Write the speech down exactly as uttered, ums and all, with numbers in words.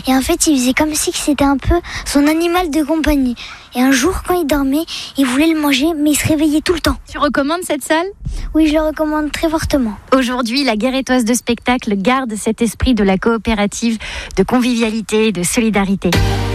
Et en fait, il faisait comme si c'était un peu son animal de compagnie. Et un jour, quand il dormait, il voulait le manger, mais il se réveillait tout le temps. Tu recommandes cette salle ? Oui, je le recommande très fortement. Aujourd'hui, la Guérétoise de spectacle garde cet esprit de la coopérative, de convivialité et de solidarité.